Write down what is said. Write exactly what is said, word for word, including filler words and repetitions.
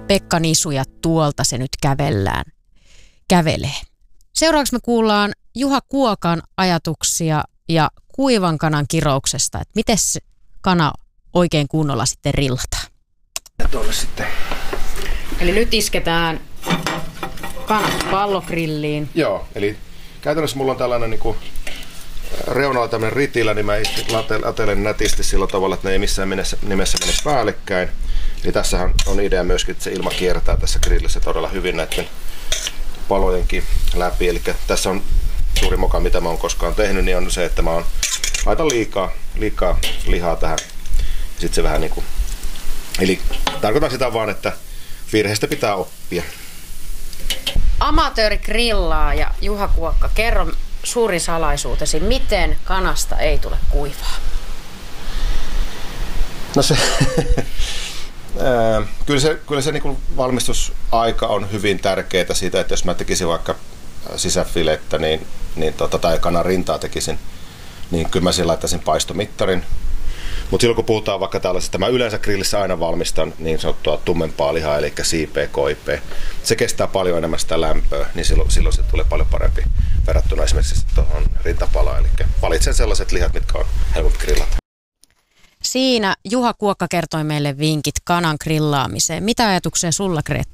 Pekka Nisu ja tuolta se nyt kävellään, kävelee. Seuraavaksi me kuullaan Juha Kuokan ajatuksia ja kuivan kanan kirouksesta, että miten se kana oikein kunnolla sitten rillataan. Ja tuolle sitten. Eli nyt isketään kanat pallogrilliin. Joo, eli käytännössä mulla on tällainen niin kuin reunalla tämmöinen ritilä, niin mä latelen nätisti sillä tavalla, että ne ei missään nimessä mene päällekkäin. Eli tässähän on idea myöskin, että se ilma kiertää tässä grillissä todella hyvin näiden palojenkin läpi. Eli tässä on suuri moka, mitä mä oon koskaan tehnyt, niin on se, että mä oon, laitan liikaa, liikaa lihaa tähän. Sitten se vähän niinku, eli tarkoitan sitä vaan, että virheestä pitää oppia. Amatööri grillaa ja Juha Kuokka, kerro suurin salaisuutesi, miten kanasta ei tule kuivaa? No se, kyllä se, kyllä se niin valmistusaika on hyvin tärkeää siitä, että jos mä tekisin vaikka sisäfilettä niin, niin tota, tai kanan rintaa tekisin, niin kyllä mä siinä laittaisin paistomittarin. Mutta silloin kun puhutaan vaikka tällaisesta, mä yleensä grillissä aina valmistan niin sanottua tummempaa lihaa, eli siipeä, koipea. Se kestää paljon enemmän sitä lämpöä, niin silloin, silloin se tulee paljon parempi verrattuna esimerkiksi tuohon rintapalaan. Eli valitsen sellaiset lihat, mitkä on helpompi grillata. Siinä Juha Kuokka kertoi meille vinkit kanan grillaamiseen. Mitä ajatuksia sulla, Greta?